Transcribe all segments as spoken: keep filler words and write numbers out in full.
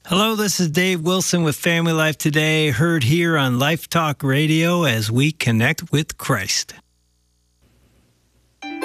Hello, this is Dave Wilson with Family Life Today, heard here on Life Talk Radio as we connect with Christ. You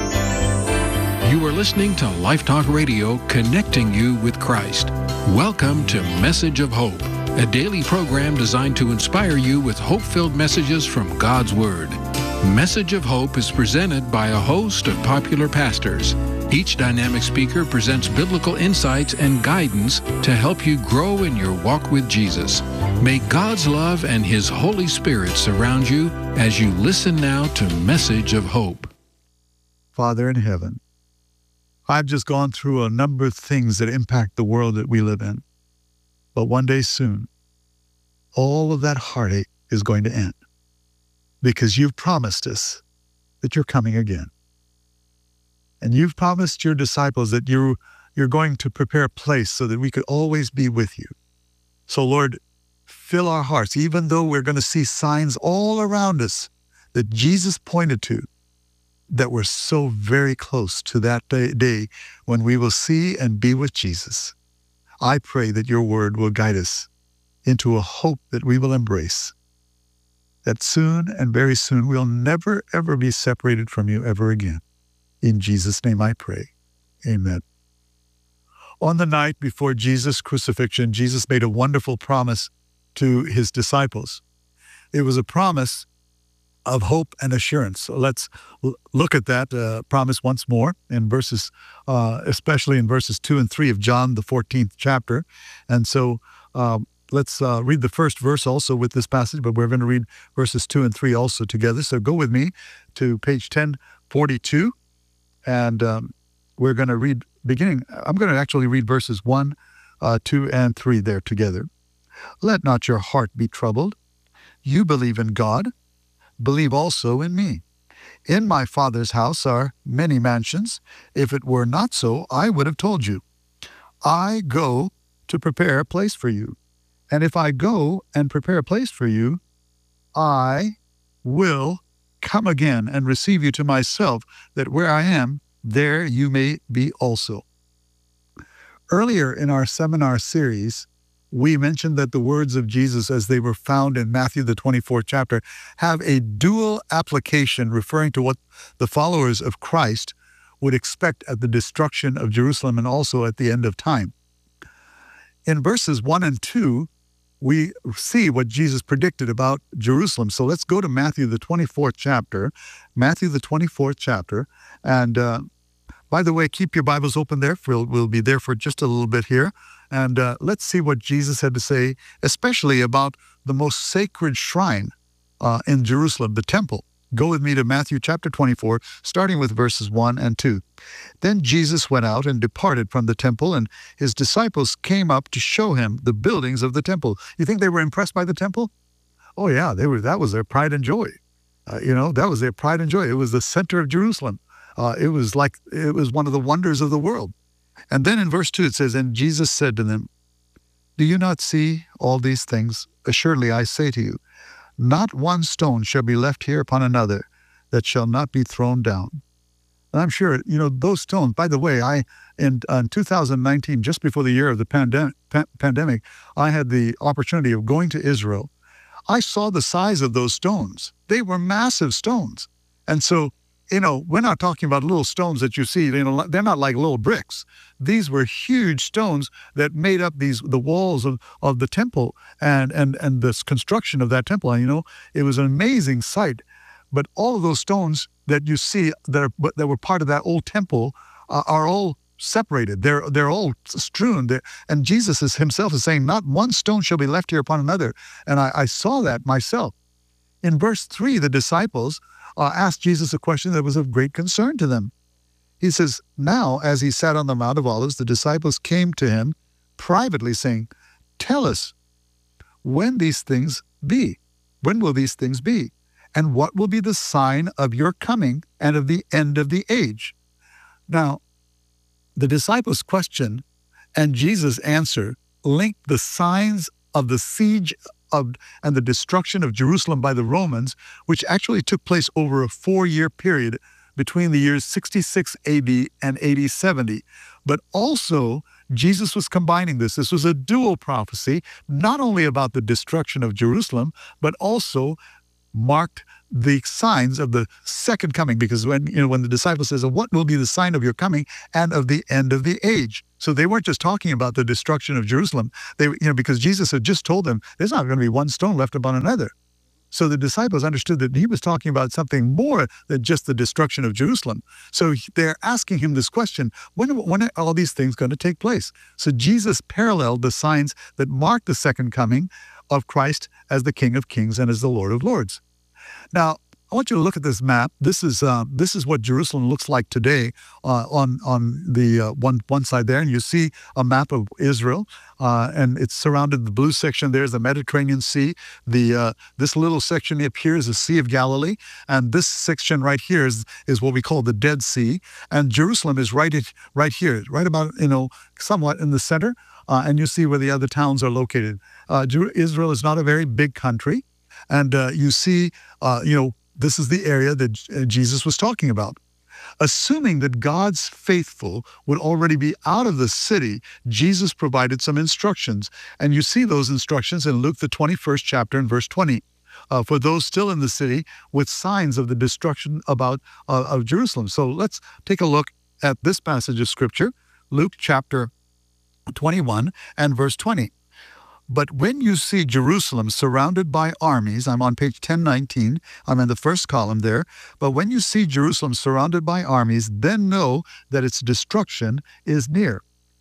are listening to Life Talk Radio, connecting you with Christ. Welcome to Message of Hope, a daily program designed to inspire you with hope-filled messages from God's Word. Message of Hope is presented by a host of popular pastors. Each dynamic speaker presents biblical insights and guidance to help you grow in your walk with Jesus. May God's love and His Holy Spirit surround you as you listen now to Message of Hope. Father in heaven, I've just gone through a number of things that impact the world that we live in. But one day soon, all of that heartache is going to end because you've promised us that you're coming again. And you've promised your disciples that you, you're going to prepare a place so that we could always be with you. So, Lord, fill our hearts, even though we're going to see signs all around us that Jesus pointed to, that we're so very close to that day, day when we will see and be with Jesus. I pray that your word will guide us into a hope that we will embrace, that soon and very soon we'll never, ever be separated from you ever again. In Jesus' name I pray. Amen. On the night before Jesus' crucifixion, Jesus made a wonderful promise to his disciples. It was a promise of hope and assurance. So let's l- look at that uh, promise once more in verses, uh, especially in verses two and three of John, the fourteenth chapter. And so uh, let's uh, read the first verse also with this passage, but we're going to read verses two and three also together. So go with me to page ten forty-two. And um, we're going to read, beginning, I'm going to actually read verses one, uh, two, and three there together. Let not your heart be troubled. You believe in God, believe also in me. In my Father's house are many mansions. If it were not so, I would have told you. I go to prepare a place for you. And if I go and prepare a place for you, I will come again and receive you to myself, that where I am, there you may be also. Earlier in our seminar series, we mentioned that the words of Jesus as they were found in Matthew, the twenty-fourth chapter, have a dual application referring to what the followers of Christ would expect at the destruction of Jerusalem and also at the end of time. In verses one and two, we see what Jesus predicted about Jerusalem. So let's go to Matthew, the twenty-fourth chapter. Matthew, the twenty-fourth chapter. And uh, by the way, keep your Bibles open there. We'll, we'll be there for just a little bit here. And uh, let's see what Jesus had to say, especially about the most sacred shrine uh, in Jerusalem, the temple. Go with me to Matthew chapter twenty-four, starting with verses one and two. Then Jesus went out and departed from the temple, and his disciples came up to show him the buildings of the temple. You think they were impressed by the temple? Oh yeah, they were. That was their pride and joy. Uh, you know, that was their pride and joy. It was the center of Jerusalem. Uh, it was like, it was one of the wonders of the world. And then in verse two it says, and Jesus said to them, do you not see all these things? Assuredly I say to you, not one stone shall be left here upon another that shall not be thrown down. And I'm sure, you know, those stones, by the way, I, in, in two thousand nineteen, just before the year of the pandemic, pa- pandemic, I had the opportunity of going to Israel. I saw the size of those stones. They were massive stones. And so, you know, we're not talking about little stones that you see, you know, they're not like little bricks. These were huge stones that made up these the walls of, of the temple and, and, and this construction of that temple. And, you know, it was an amazing sight. But all of those stones that you see that, are, that were part of that old temple uh, are all separated. They're they're all strewn. They're, and Jesus is, himself is saying, not one stone shall be left here upon another. And I, I saw that myself. In verse three, the disciples uh, asked Jesus a question that was of great concern to them. He says, now, as he sat on the Mount of Olives, the disciples came to him privately saying, tell us, when these things be? When will these things be? And what will be the sign of your coming and of the end of the age? Now, the disciples' question and Jesus' answer linked the signs of the siege of and the destruction of Jerusalem by the Romans, which actually took place over a four-year period between the years sixty-six A D and A D seventy, but also Jesus was combining this. This was a dual prophecy, not only about the destruction of Jerusalem, but also marked the signs of the second coming. Because when, you know, when the disciples says, what will be the sign of your coming and of the end of the age? So they weren't just talking about the destruction of Jerusalem. They, you know, because Jesus had just told them there's not going to be one stone left upon another. So the disciples understood that he was talking about something more than just the destruction of Jerusalem. So they're asking him this question, when, when are all these things going to take place? So Jesus paralleled the signs that mark the second coming of Christ as the King of Kings and as the Lord of Lords. Now, I want you to look at this map. This is uh, this is what Jerusalem looks like today uh, on on the uh, one one side there, and you see a map of Israel, uh, and it's surrounded. The blue section there is the Mediterranean Sea. The uh, this little section up here is the Sea of Galilee, and this section right here is is what we call the Dead Sea. And Jerusalem is right it right here, right about you know somewhat in the center, uh, and you see where the other towns are located. Uh, Israel is not a very big country, and uh, you see uh, you know. This is the area that Jesus was talking about. Assuming that God's faithful would already be out of the city, Jesus provided some instructions. And you see those instructions in Luke, the twenty-first chapter and verse twenty. Uh, for those still in the city with signs of the destruction about uh, of Jerusalem. So let's take a look at this passage of Scripture, Luke chapter twenty-one and verse twenty. But when you see Jerusalem surrounded by armies, I'm on page ten nineteen, I'm in the first column there, but when you see Jerusalem surrounded by armies, then know that its destruction is near.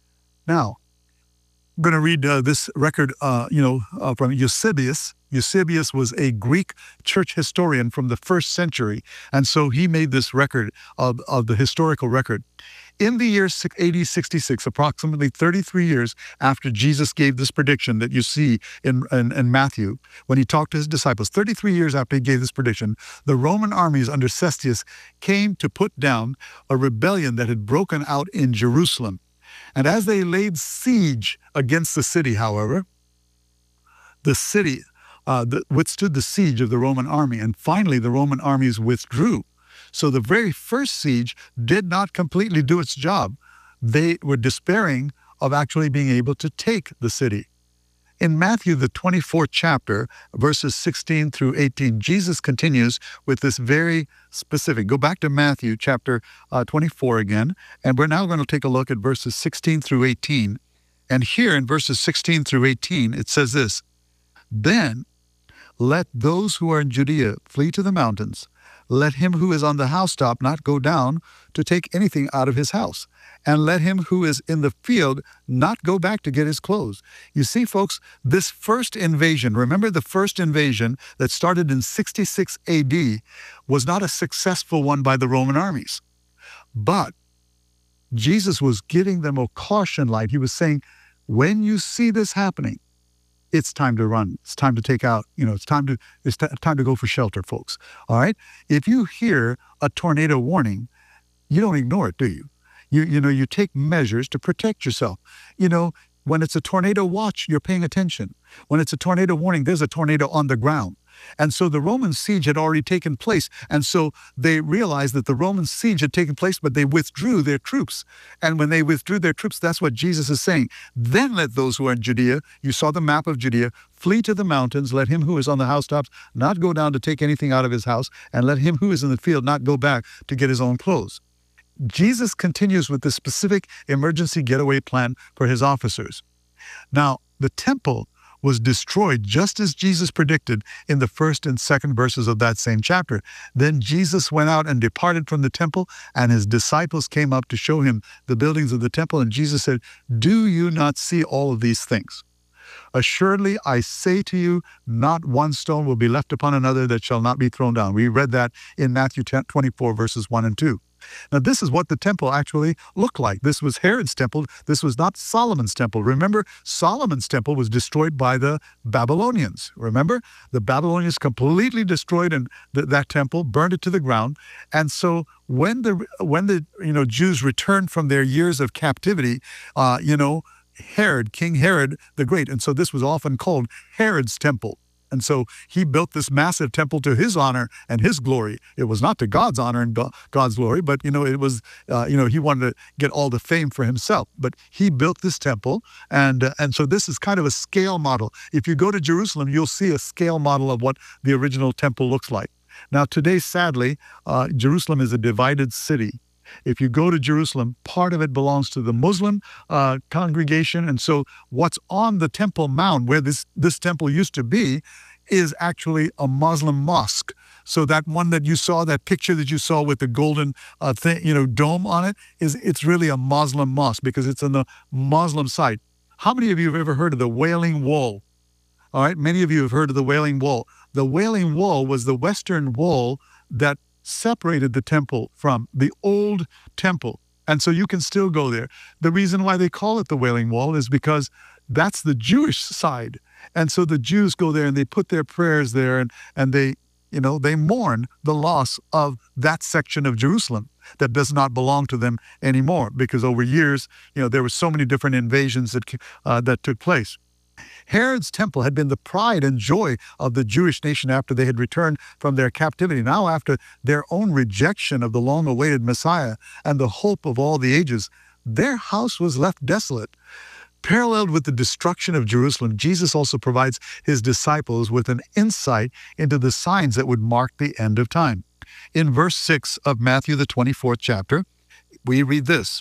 Now, I'm going to read uh, this record, uh, you know, uh, from Eusebius. Eusebius was a Greek church historian from the first century, and so he made this record of, of the historical record. In the year A D sixty-six, approximately thirty-three years after Jesus gave this prediction that you see in, in, in Matthew, when he talked to his disciples, thirty-three years after he gave this prediction, the Roman armies under Cestius came to put down a rebellion that had broken out in Jerusalem. And as they laid siege against the city, however, the city uh, the, withstood the siege of the Roman army, and finally the Roman armies withdrew. So the very first siege did not completely do its job. They were despairing of actually being able to take the city. In Matthew, the twenty-fourth chapter, verses sixteen through eighteen, Jesus continues with this very specific. Go back to Matthew chapter uh, twenty-four again, and we're now going to take a look at verses sixteen through eighteen. And here in verses sixteen through eighteen, it says this, "Then let those who are in Judea flee to the mountains. Let him who is on the housetop not go down to take anything out of his house. And let him who is in the field not go back to get his clothes." You see, folks, this first invasion, remember the first invasion that started in sixty-six A D, was not a successful one by the Roman armies. But Jesus was giving them a caution light. He was saying, when you see this happening, it's time to run. It's time to take out, you know, it's time to it's t- time to go for shelter, folks. All right? If you hear a tornado warning, you don't ignore it, do you? You you know, you take measures to protect yourself. You know, when it's a tornado watch, you're paying attention. When it's a tornado warning, there's a tornado on the ground. And so the Roman siege had already taken place. And so they realized that the Roman siege had taken place, but they withdrew their troops. And when they withdrew their troops, that's what Jesus is saying. Then let those who are in Judea, you saw the map of Judea, flee to the mountains. Let him who is on the housetops not go down to take anything out of his house. And let him who is in the field not go back to get his own clothes. Jesus continues with this specific emergency getaway plan for his officers. Now, the temple was destroyed just as Jesus predicted in the first and second verses of that same chapter. Then Jesus went out and departed from the temple, and his disciples came up to show him the buildings of the temple. And Jesus said, "Do you not see all of these things? Assuredly, I say to you, not one stone will be left upon another that shall not be thrown down." We read that in Matthew twenty-four, verses one and two. Now, this is what the temple actually looked like. This was Herod's temple. This was not Solomon's temple. Remember, Solomon's temple was destroyed by the Babylonians. Remember, the Babylonians completely destroyed and th- that temple, burned it to the ground. And so when the when the you know Jews returned from their years of captivity, uh, you know, Herod, King Herod the Great, and so this was often called Herod's temple. And so he built this massive temple to his honor and his glory. It was not to God's honor and God's glory, but, you know, it was, uh, you know, he wanted to get all the fame for himself. But he built this temple. And, uh, and so this is kind of a scale model. If you go to Jerusalem, you'll see a scale model of what the original temple looks like. Now, today, sadly, uh, Jerusalem is a divided city. If you go to Jerusalem, part of it belongs to the Muslim uh, congregation. And so what's on the Temple Mount, where this, this temple used to be, is actually a Muslim mosque. So that one that you saw, that picture that you saw with the golden uh, thing, you know, dome on it, is it's really a Muslim mosque because it's on the Muslim side. How many of you have ever heard of the Wailing Wall? All right, many of you have heard of the Wailing Wall. The Wailing Wall was the western wall that separated the temple from the old temple. And so you can still go there. The reason why they call it the Wailing Wall is because that's the Jewish side. And so the Jews go there and they put their prayers there and, and they, you know, they mourn the loss of that section of Jerusalem that does not belong to them anymore because over years, you know, there were so many different invasions that, uh, that took place. Herod's temple had been the pride and joy of the Jewish nation after they had returned from their captivity. Now, after their own rejection of the long-awaited Messiah and the hope of all the ages, their house was left desolate. Paralleled with the destruction of Jerusalem, Jesus also provides his disciples with an insight into the signs that would mark the end of time. In verse six of Matthew, the twenty-fourth chapter, we read this,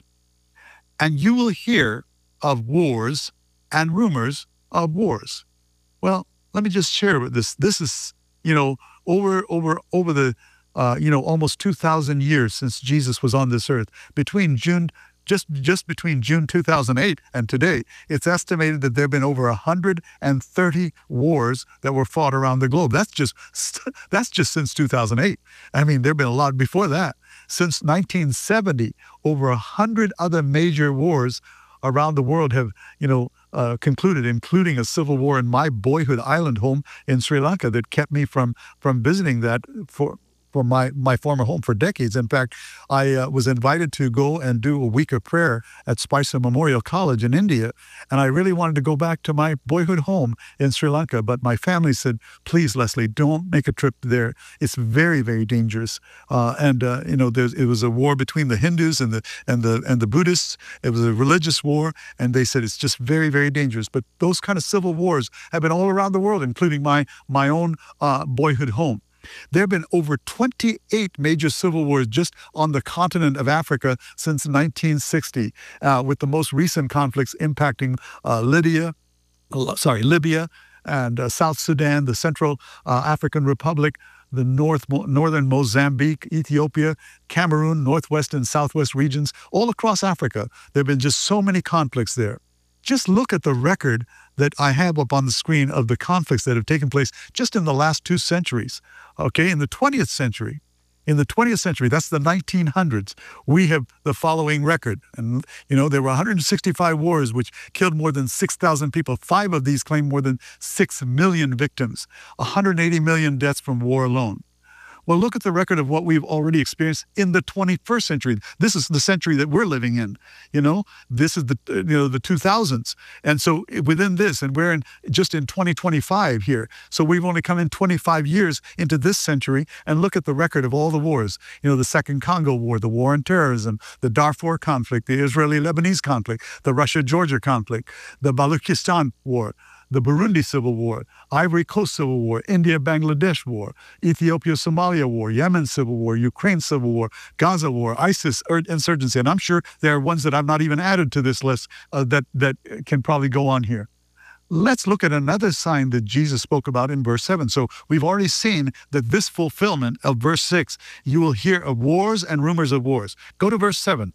"And you will hear of wars and rumors of wars." Well, let me just share with this. This is, you know, over over over the, uh, you know, almost two thousand years since Jesus was on this earth. Between June, just just between June two thousand eight and today, it's estimated that there have been over one hundred thirty wars that were fought around the globe. That's just that's just since two thousand eight. I mean, there have been a lot before that. Since nineteen seventy, over a hundred other major wars around the world have, you know, uh, concluded, including a civil war in my boyhood island home in Sri Lanka that kept me from from visiting that for for my, my former home for decades. In fact, I uh, was invited to go and do a week of prayer at Spicer Memorial College in India, and I really wanted to go back to my boyhood home in Sri Lanka, but my family said, please, Leslie, don't make a trip there. It's very, very dangerous. Uh, and, uh, you know, there's, it was a war between the Hindus and the, and, the, and the Buddhists. It was a religious war, and they said it's just very, very dangerous. But those kind of civil wars have been all around the world, including my, my own uh, boyhood home. There have been over twenty-eight major civil wars just on the continent of Africa since nineteen sixty, uh, with the most recent conflicts impacting uh, Lydia, sorry, Libya and uh, South Sudan, the Central uh, African Republic, the North, northern Mozambique, Ethiopia, Cameroon, northwest and southwest regions, all across Africa. There have been just so many conflicts there. Just look at the record that I have up on the screen of the conflicts that have taken place just in the last two centuries. Okay, in the twentieth century, in the twentieth century, that's the nineteen hundreds, we have the following record. And, you know, there were one hundred sixty-five wars which killed more than six thousand people. Five of these claimed more than six million victims, one hundred eighty million deaths from war alone. Well, look at the record of what we've already experienced in the twenty-first century. This is the century that we're living in. You know, this is the, you know, the two thousands. And so within this, and we're in just in twenty twenty-five here. So we've only come in twenty-five years into this century, and look at the record of all the wars. You know, the Second Congo War, the war on terrorism, the Darfur conflict, the Israeli-Lebanese conflict, the Russia-Georgia conflict, the Baluchistan War, the Burundi Civil War, Ivory Coast Civil War, India-Bangladesh War, Ethiopia-Somalia War, Yemen Civil War, Ukraine Civil War, Gaza War, ISIS insurgency. And I'm sure there are ones that I've not even added to this list uh, that, that can probably go on here. Let's look at another sign that Jesus spoke about in verse seven. So we've already seen that this fulfillment of verse six, you will hear of wars and rumors of wars. Go to verse seven.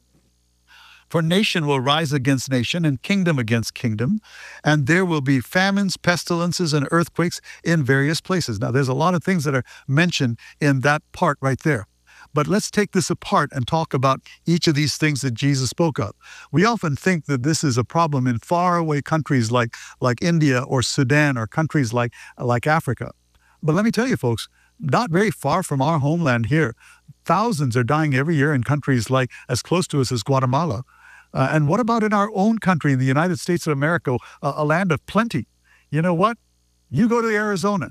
For nation will rise against nation and kingdom against kingdom, and there will be famines, pestilences, and earthquakes in various places. Now, there's a lot of things that are mentioned in that part right there. But let's take this apart and talk about each of these things that Jesus spoke of. We often think that this is a problem in faraway countries like, like India or Sudan or countries like, like Africa. But let me tell you, folks, not very far from our homeland here, thousands are dying every year in countries like as close to us as Guatemala. Uh, and what about in our own country, in the United States of America, uh, a land of plenty? You know what? You go to Arizona,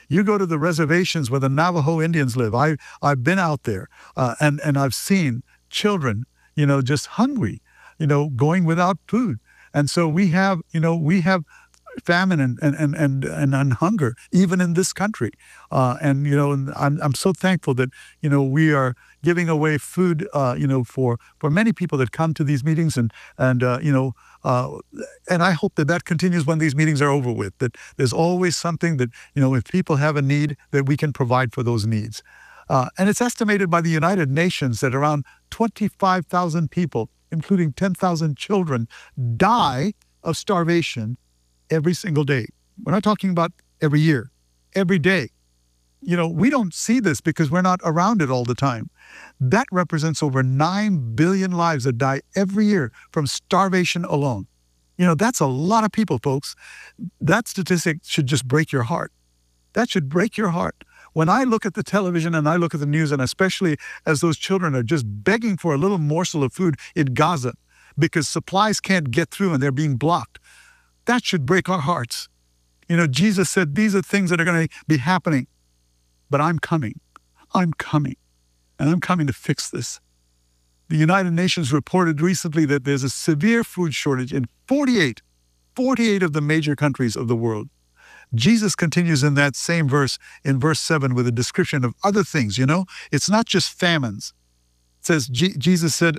You go to the reservations where the Navajo Indians live. I, I've been out there, uh, and, and I've seen children, you know, just hungry, you know, going without food. And so we have, you know, we have famine and and and and, and, and hunger even in this country. Uh, and you know, and I'm I'm so thankful that you know we are giving away food, uh, you know, for for many people that come to these meetings, and and uh, you know, uh, and I hope that that continues when these meetings are over with. That there's always something that you know, if people have a need, that we can provide for those needs. Uh, and it's estimated by the United Nations that around twenty-five thousand people, including ten thousand children, die of starvation every single day. We're not talking about every year, every day. You know, we don't see this because we're not around it all the time. That represents over nine billion lives that die every year from starvation alone. You know, that's a lot of people, folks. That statistic should just break your heart. That should break your heart. When I look at the television and I look at the news, and especially as those children are just begging for a little morsel of food in Gaza because supplies can't get through and they're being blocked, that should break our hearts. You know, Jesus said, these are things that are going to be happening, but I'm coming. I'm coming. And I'm coming to fix this. The United Nations reported recently that there's a severe food shortage in forty-eight, forty-eight of the major countries of the world. Jesus continues in that same verse, in verse seven, with a description of other things, you know? It's not just famines. It says, G- Jesus said,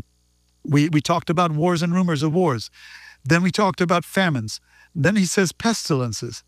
we, we talked about wars and rumors of wars. Then we talked about famines. Then he says pestilences.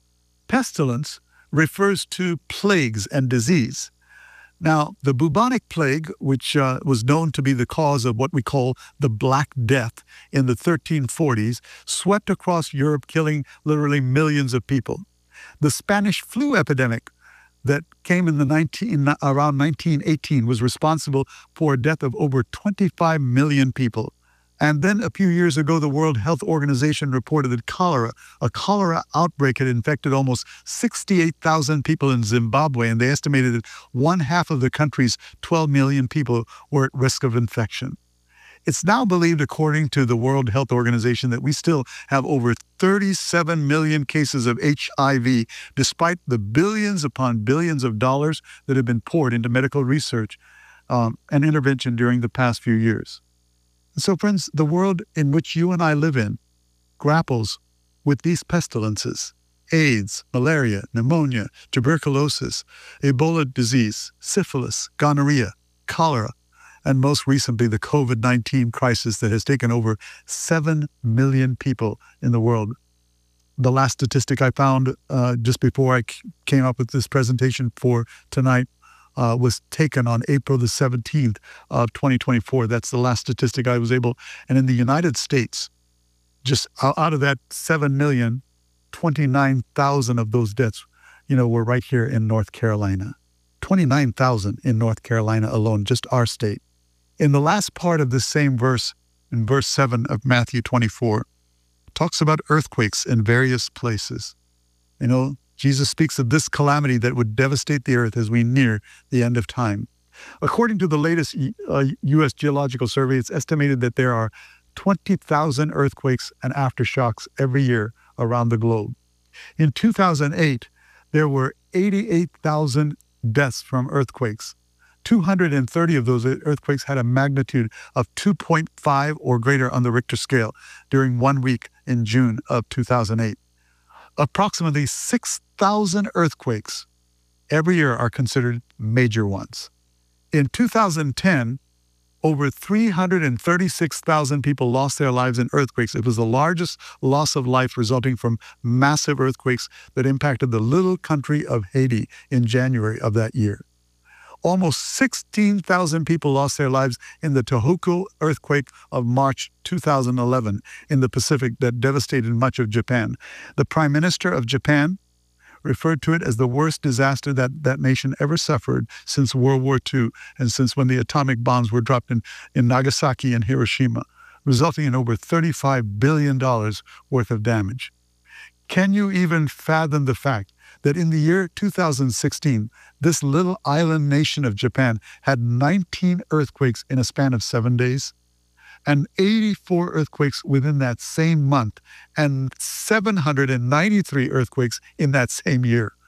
Pestilence refers to plagues and disease. Now, the bubonic plague, which uh, was known to be the cause of what we call the Black Death in the thirteen forties, swept across Europe, killing literally millions of people. The Spanish flu epidemic that came in the nineteen, around nineteen eighteen was responsible for a death of over twenty-five million people. And then a few years ago, the World Health Organization reported that cholera, a cholera outbreak, had infected almost sixty-eight thousand people in Zimbabwe, and they estimated that one half of the country's twelve million people were at risk of infection. It's now believed, according to the World Health Organization, that we still have over thirty-seven million cases of H I V, despite the billions upon billions of dollars that have been poured into medical research um, and intervention during the past few years. So, friends, the world in which you and I live in grapples with these pestilences: AIDS, malaria, pneumonia, tuberculosis, Ebola disease, syphilis, gonorrhea, cholera, and most recently the COVID nineteen crisis that has taken over seven million people in the world. The last statistic I found uh, just before I c- came up with this presentation for tonight Uh, was taken on April the seventeenth of twenty twenty-four. That's the last statistic I was able. And in the United States, just out of that seven million, twenty-nine thousand of those deaths, you know, were right here in North Carolina. twenty-nine thousand in North Carolina alone, just our state. In the last part of this same verse, in verse seven of Matthew twenty-four, talks about earthquakes in various places. You know, Jesus speaks of this calamity that would devastate the earth as we near the end of time. According to the latest uh, U S Geological Survey, it's estimated that there are twenty thousand earthquakes and aftershocks every year around the globe. In two thousand eight, there were eighty-eight thousand deaths from earthquakes. two hundred thirty of those earthquakes had a magnitude of two point five or greater on the Richter scale during one week in June of two thousand eight. Approximately six thousand earthquakes every year are considered major ones. In two thousand ten, over three hundred thirty-six thousand people lost their lives in earthquakes. It was the largest loss of life resulting from massive earthquakes that impacted the little country of Haiti in January of that year. Almost sixteen thousand people lost their lives in the Tohoku earthquake of March two thousand eleven in the Pacific that devastated much of Japan. The Prime Minister of Japan referred to it as the worst disaster that that nation ever suffered since World War Two and since when the atomic bombs were dropped in, in Nagasaki and Hiroshima, resulting in over thirty-five billion dollars worth of damage. Can you even fathom the fact that in the year two thousand sixteen, this little island nation of Japan had nineteen earthquakes in a span of seven days, and eighty-four earthquakes within that same month, and seven hundred ninety-three earthquakes in that same year?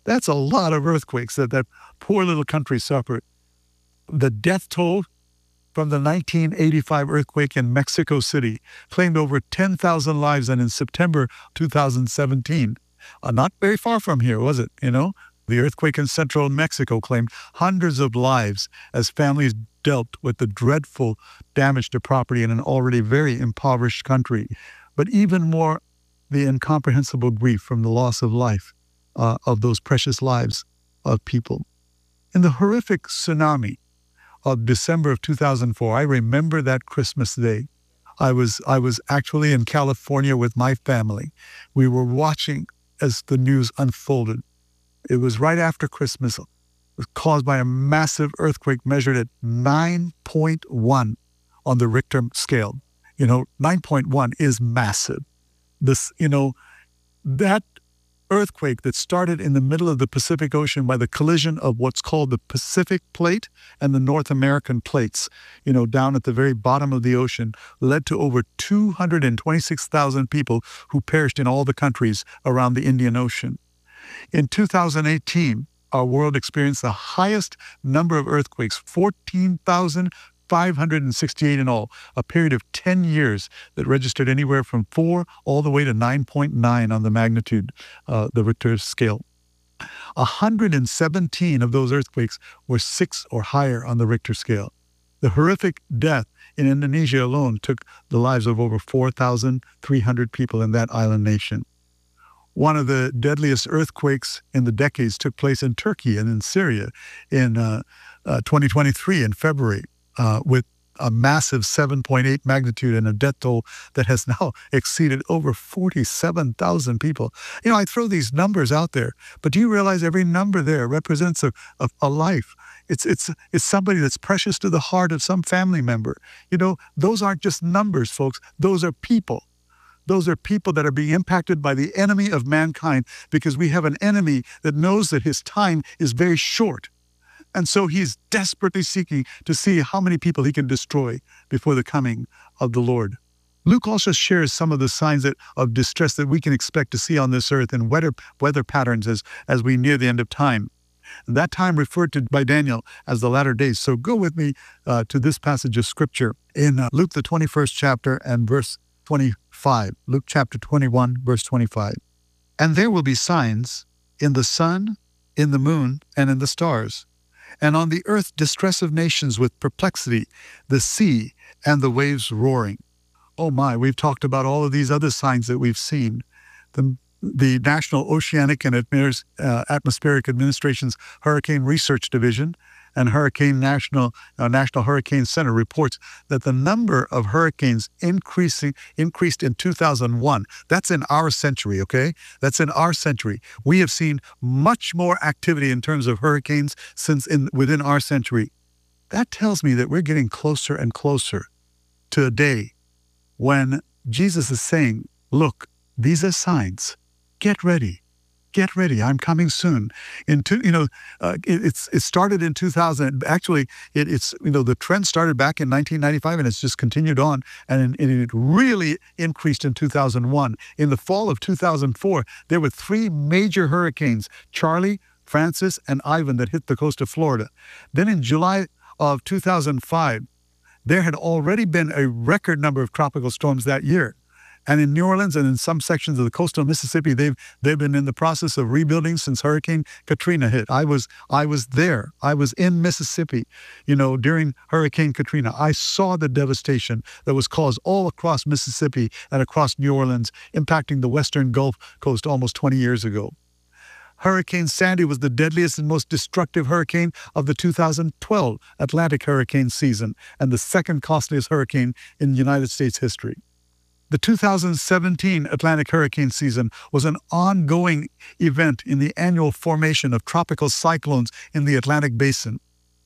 That's a lot of earthquakes that that poor little country suffered. The death toll from the nineteen eighty-five earthquake in Mexico City claimed over ten thousand lives, and in September two thousand seventeen, uh, not very far from here, was it, you know? The earthquake in central Mexico claimed hundreds of lives as families dealt with the dreadful damage to property in an already very impoverished country. But even more, the incomprehensible grief from the loss of life, uh, of those precious lives of people. In the horrific tsunami of December of two thousand four, I remember that Christmas day. I was I was actually in California with my family. We were watching as the news unfolded. It was right after Christmas. It was caused by a massive earthquake measured at nine point one on the Richter scale. You know, nine point one is massive. This, you know, that earthquake that started in the middle of the Pacific Ocean by the collision of what's called the Pacific Plate and the North American plates, you know, down at the very bottom of the ocean, led to over two hundred twenty-six thousand people who perished in all the countries around the Indian Ocean. In two thousand eighteen, our world experienced the highest number of earthquakes, fourteen thousand five hundred sixty-eight in all, a period of ten years that registered anywhere from four all the way to nine point nine on the magnitude, uh, the Richter scale. one hundred seventeen of those earthquakes were six or higher on the Richter scale. The horrific death in Indonesia alone took the lives of over four thousand three hundred people in that island nation. One of the deadliest earthquakes in the decades took place in Turkey and in Syria in uh, uh, twenty twenty-three in February, uh, with a massive seven point eight magnitude and a death toll that has now exceeded over forty-seven thousand people. You know, I throw these numbers out there, but do you realize every number there represents a, a, a life? It's, it's, it's somebody that's precious to the heart of some family member. You know, those aren't just numbers, folks. Those are people. Those are people that are being impacted by the enemy of mankind, because we have an enemy that knows that his time is very short. And so he's desperately seeking to see how many people he can destroy before the coming of the Lord. Luke also shares some of the signs that, of distress that we can expect to see on this earth in weather, weather patterns as, as we near the end of time. And that time referred to by Daniel as the latter days. So go with me uh, to this passage of Scripture in uh, Luke, the twenty-first chapter and verse twenty-five. Luke chapter twenty-one, verse twenty-five. And there will be signs in the sun, in the moon, and in the stars. And on the earth distress of nations with perplexity, the sea and the waves roaring. Oh my, we've talked about all of these other signs that we've seen. The, the National Oceanic and Admirs, uh, Atmospheric Administration's Hurricane Research Division and Hurricane National uh, National Hurricane Center reports that the number of hurricanes increasing increased in two thousand one. That's in our century, okay? That's in our century. We have seen much more activity in terms of hurricanes since in within our century. That tells me that we're getting closer and closer to a day when Jesus is saying, look, these are signs. Get ready. Get ready. I'm coming soon. In two, you know, uh, it, it's it started in two thousand. Actually, it, it's you know the trend started back in nineteen ninety-five, and it's just continued on, and, and it really increased in two thousand one. In the fall of two thousand four, there were three major hurricanes: Charlie, Francis, and Ivan, that hit the coast of Florida. Then in July of two thousand five, there had already been a record number of tropical storms that year. And in New Orleans and in some sections of the coastal Mississippi, they've they've been in the process of rebuilding since Hurricane Katrina hit. I was I was there. I was in Mississippi, you know, during Hurricane Katrina. I saw the devastation that was caused all across Mississippi and across New Orleans, impacting the western Gulf Coast almost twenty years ago. Hurricane Sandy was the deadliest and most destructive hurricane of the two thousand twelve Atlantic hurricane season, and the second costliest hurricane in United States history. The two thousand seventeen Atlantic hurricane season was an ongoing event in the annual formation of tropical cyclones in the Atlantic basin.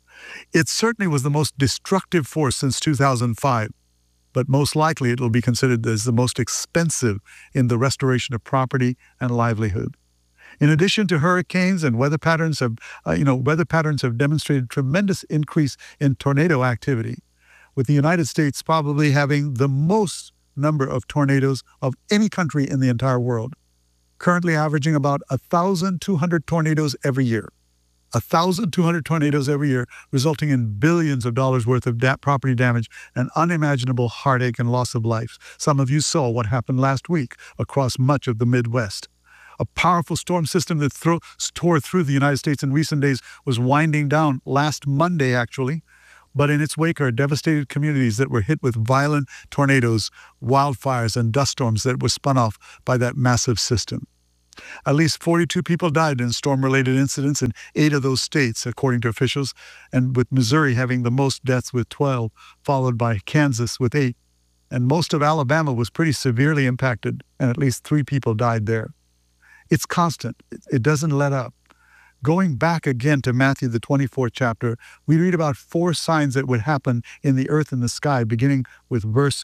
It certainly was the most destructive force since two thousand five, but most likely it will be considered as the most expensive in the restoration of property and livelihood. In addition to hurricanes, and weather patterns have, uh, you know, weather patterns have demonstrated tremendous increase in tornado activity, with the United States probably having the most number of tornadoes of any country in the entire world. currently averaging about one thousand two hundred tornadoes every year. one thousand two hundred tornadoes every year, resulting in billions of dollars worth of da- property damage and unimaginable heartache and loss of life. Some of you saw what happened last week across much of the Midwest. A powerful storm system that thro- tore through the United States in recent days was winding down last Monday, actually. But in its wake are devastated communities that were hit with violent tornadoes, wildfires, and dust storms that were spun off by that massive system. At least forty-two people died in storm-related incidents in eight of those states, according to officials, and with Missouri having the most deaths with twelve, followed by Kansas with eight. And most of Alabama was pretty severely impacted, and at least three people died there. It's constant. It doesn't let up. Going back again to Matthew, the twenty-fourth chapter, we read about four signs that would happen in the earth and the sky, beginning with verse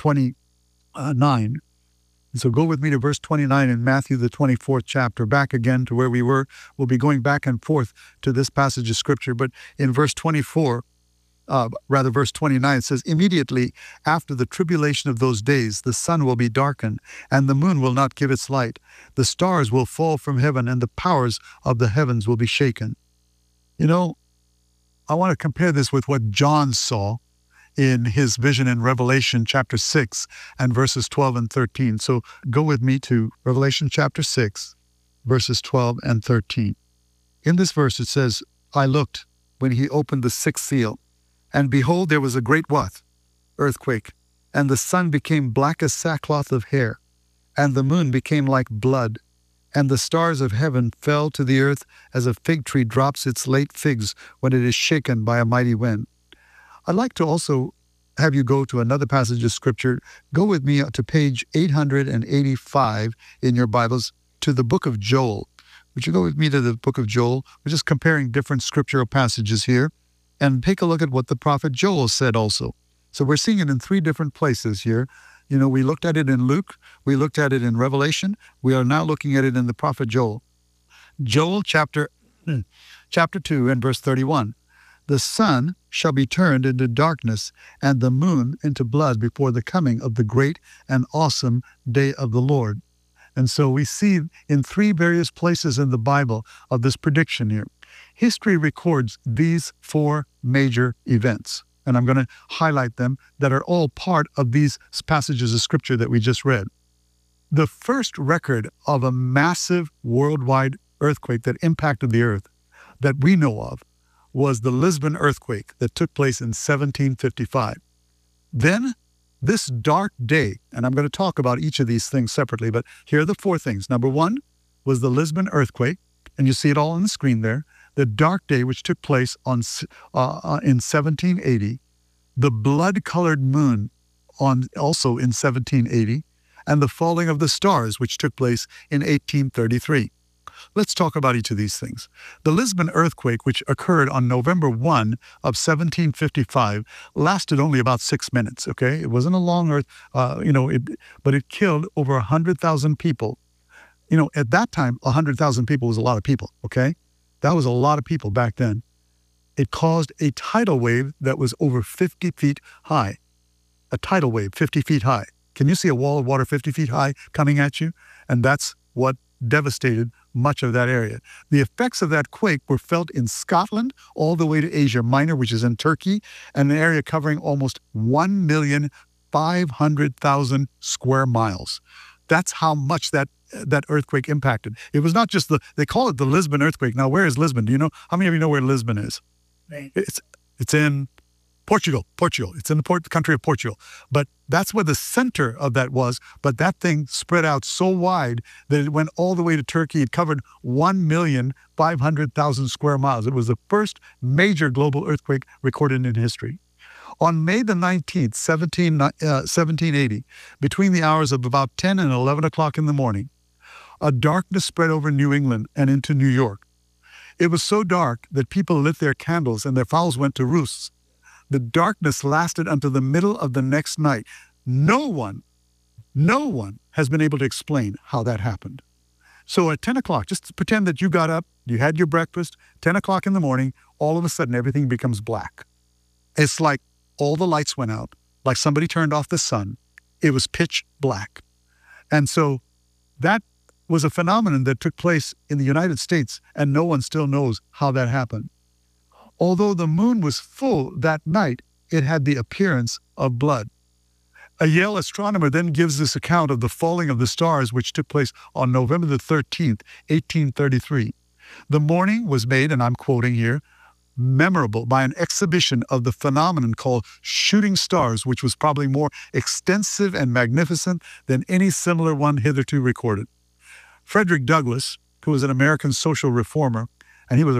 twenty-nine. And so go with me to verse twenty-nine in Matthew, the twenty-fourth chapter, back again to where we were. We'll be going back and forth to this passage of Scripture. But in verse twenty-four, uh, rather verse twenty-nine, it says, "Immediately after the tribulation of those days, the sun will be darkened, and the moon will not give its light. The stars will fall from heaven, and the powers of the heavens will be shaken." You know, I want to compare this with what John saw in his vision in Revelation chapter six and verses twelve and thirteen. So go with me to Revelation chapter six, verses twelve and thirteen. In this verse it says, "I looked when he opened the sixth seal, and behold, there was a great" what? Earthquake. "And the sun became black as sackcloth of hair, and the moon became like blood, and the stars of heaven fell to the earth as a fig tree drops its late figs when it is shaken by a mighty wind." I'd like to also have you go to another passage of Scripture. Go with me to page eight hundred eighty-five in your Bibles, to the book of Joel. Would you go with me to the book of Joel? We're just comparing different scriptural passages here, and take a look at what the prophet Joel said also. So we're seeing it in three different places here. You know, we looked at it in Luke, we looked at it in Revelation, we are now looking at it in the prophet Joel. Joel chapter, chapter two and verse thirty-one. "The sun shall be turned into darkness, and the moon into blood before the coming of the great and awesome day of the Lord." And so we see in three various places in the Bible of this prediction here. History records these four major events, and I'm going to highlight them, that are all part of these passages of Scripture that we just read. The first record of a massive worldwide earthquake that impacted the earth that we know of was the Lisbon earthquake that took place in seventeen fifty-five. Then, this dark day, and I'm going to talk about each of these things separately, but here are the four things. Number one was the Lisbon earthquake, and you see it all on the screen there. The dark day, which took place on uh, in seventeen eighty. The blood-colored moon, on also in seventeen eighty, and the falling of the stars, which took place in eighteen thirty-three. Let's talk about each of these things. The Lisbon earthquake, which occurred on November first of seventeen fifty-five, lasted only about six minutes, okay? It wasn't a long earth, uh, you know, it, but it killed over one hundred thousand people. You know, at that time, one hundred thousand people was a lot of people, okay? That was a lot of people back then. It caused a tidal wave that was over fifty feet high. A tidal wave, fifty feet high. Can you see a wall of water fifty feet high coming at you? And that's what devastated much of that area. The effects of that quake were felt in Scotland all the way to Asia Minor, which is in Turkey, and an area covering almost one million five hundred thousand square miles. That's how much that that earthquake impacted. It was not just the, they call it the Lisbon earthquake. Now, where is Lisbon? Do you know, how many of you know where Lisbon is? Right. It's, it's in Portugal, Portugal. It's in the port, country of Portugal. But that's where the center of that was. But that thing spread out so wide that it went all the way to Turkey. It covered one million five hundred thousand square miles. It was the first major global earthquake recorded in history. On May the nineteenth, seventeen eighty, between the hours of about ten and eleven o'clock in the morning, a darkness spread over New England and into New York. It was so dark that people lit their candles and their fowls went to roosts. The darkness lasted until the middle of the next night. No one, no one has been able to explain how that happened. So at ten o'clock, just pretend that you got up, you had your breakfast, ten o'clock in the morning, all of a sudden everything becomes black. It's like all the lights went out, like somebody turned off the sun. It was pitch black. And so that was a phenomenon that took place in the United States, and no one still knows how that happened. Although the moon was full that night, it had the appearance of blood. A Yale astronomer then gives this account of the falling of the stars, which took place on November the thirteenth, eighteen thirty-three. The morning was made, and I'm quoting here, memorable by an exhibition of the phenomenon called shooting stars, which was probably more extensive and magnificent than any similar one hitherto recorded. Frederick Douglass, who was an American social reformer, and he was a